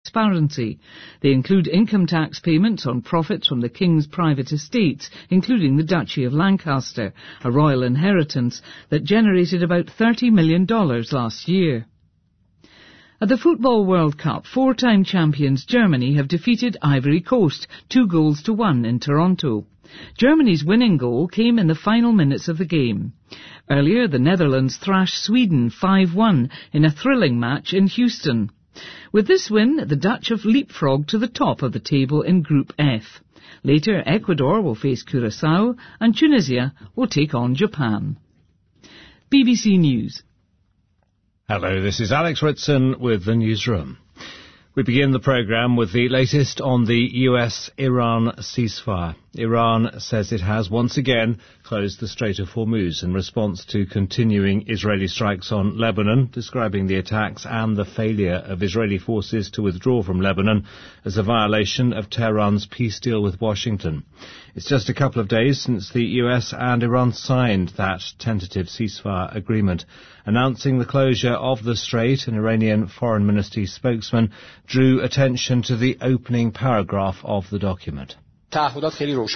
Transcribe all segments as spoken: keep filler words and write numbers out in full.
transparency. They include income tax payments on profits from the King's private estates, including the Duchy of Lancaster, a royal inheritance that generated about thirty million dollars last year. At the Football World Cup, four-time champions Germany have defeated Ivory Coast, two goals to one in Toronto. Germany's winning goal came in the final minutes of the game. Earlier, the Netherlands thrashed Sweden five one in a thrilling match in Houston. With this win, the Dutch have leapfrogged to the top of the table in Group F. Later, Ecuador will face Curaçao and Tunisia will take on Japan. B B C News. Hello, this is Alex Ritson with the newsroom. We begin the programme with the latest on the U S Iran ceasefire. Iran says it has once again closed the Strait of Hormuz in response to continuing Israeli strikes on Lebanon, describing the attacks and the failure of Israeli forces to withdraw from Lebanon as a violation of Tehran's peace deal with Washington. It's just a couple of days since the U S and Iran signed that tentative ceasefire agreement. Announcing the closure of the strait, an Iranian Foreign Ministry spokesman drew attention to the opening paragraph of the document. The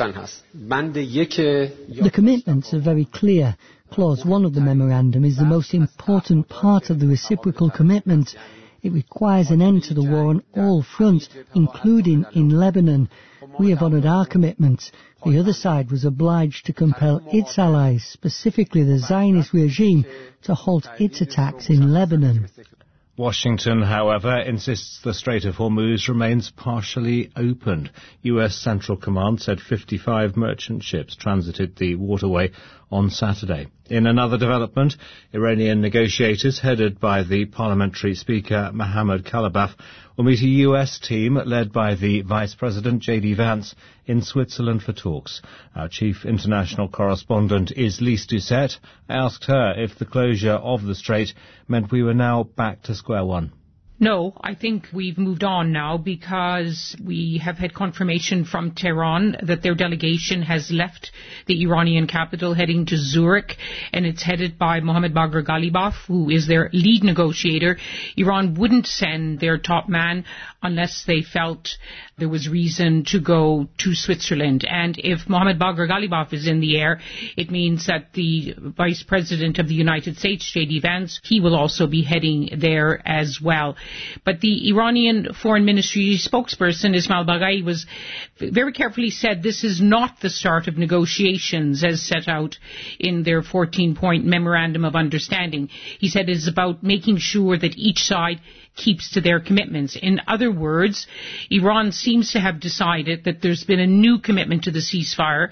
commitments are very clear. Clause one of the memorandum is the most important part of the reciprocal commitment. It requires an end to the war on all fronts, including in Lebanon. We have honoured our commitments. The other side was obliged to compel its allies, specifically the Zionist regime, to halt its attacks in Lebanon. Washington, however, insists the Strait of Hormuz remains partially opened. U S Central Command said fifty-five merchant ships transited the waterway on Saturday. In another development, Iranian negotiators, headed by the parliamentary speaker Mohammad Kalibaf, will meet a U S team led by the Vice President J D Vance in Switzerland for talks. Our chief international correspondent is Lise Doucette. I asked her if the closure of the strait meant we were now back to square one. No, I think we've moved on now because we have had confirmation from Tehran that their delegation has left the Iranian capital heading to Zurich, and it's headed by Mohammad Bagher Ghalibaf, who is their lead negotiator. Iran wouldn't send their top man unless they felt there was reason to go to Switzerland. And if Mohammad Bagher Ghalibaf is in the air, it means that the Vice President of the United States, J D Vance, he will also be heading there as well. But the Iranian Foreign Ministry spokesperson, Ismail Baghai, was very carefully said this is not the start of negotiations as set out in their fourteen-point memorandum of understanding. He said it is about making sure that each side keeps to their commitments. In other words, Iran seems to have decided that there's been a new commitment to the ceasefire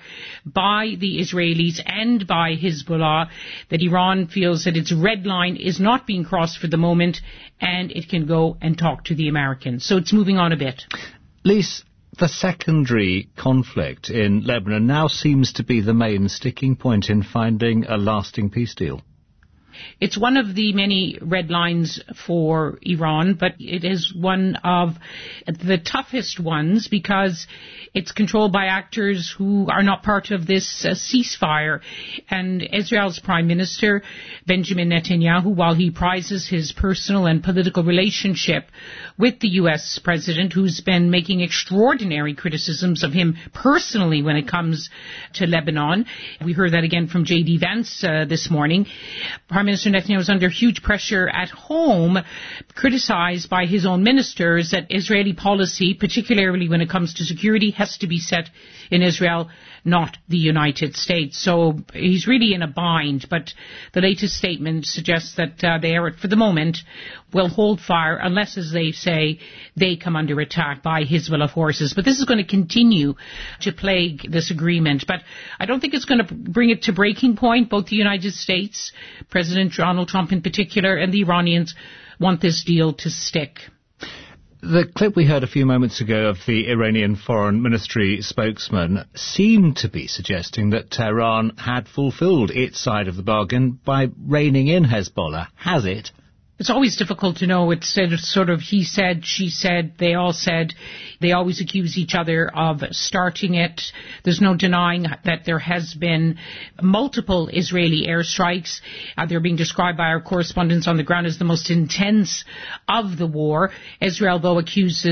by the Israelis and by Hezbollah, that Iran feels that its red line is not being crossed for the moment and it can go and talk to the Americans. So it's moving on a bit. Lise, the secondary conflict in Lebanon now seems to be the main sticking point in finding a lasting peace deal. It's one of the many red lines for Iran, but it is one of the toughest ones because it's controlled by actors who are not part of this uh, ceasefire. And Israel's Prime Minister, Benjamin Netanyahu, while he prizes his personal and political relationship with the U S President, who's been making extraordinary criticisms of him personally when it comes to Lebanon. We heard that again from J D Vance uh, this morning. Prime Minister Netanyahu is under huge pressure at home, criticized by his own ministers that Israeli policy, particularly when it comes to security, has to be set in Israel, not the United States. So he's really in a bind, but the latest statement suggests that uh, they are, for the moment, will hold fire unless, as they say, they come under attack by Hezbollah forces. But this is going to continue to plague this agreement. But I don't think it's going to bring it to breaking point. Both the United States, President Donald Trump in particular, and the Iranians want this deal to stick. The clip we heard a few moments ago of the Iranian Foreign Ministry spokesman seemed to be suggesting that Tehran had fulfilled its side of the bargain by reining in Hezbollah. Has it? It's always difficult to know. It's sort of he said, she said, they all said. They always accuse each other of starting it. There's no denying that there has been multiple Israeli airstrikes. Uh, they're being described by our correspondents on the ground as the most intense of the war. Israel, though, accuses